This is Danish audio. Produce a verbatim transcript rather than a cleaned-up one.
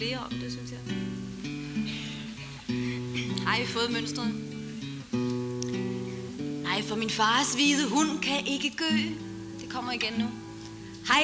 Flere om det, synes jeg. Har I fået mønstret? Nej, for min fars hvide hund kan ikke gø. Det kommer igen nu.